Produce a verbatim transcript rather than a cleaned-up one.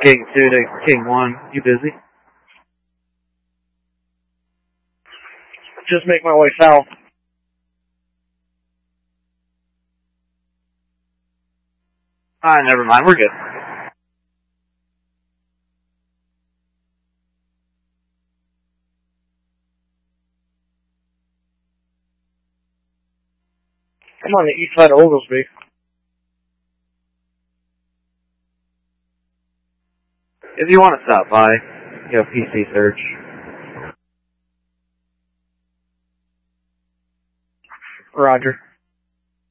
King two to King one. You busy? Just make my way south. Ah, never mind. We're good. I'm on the east side of Oglesby. If you want to stop by, you know, P C search. Roger.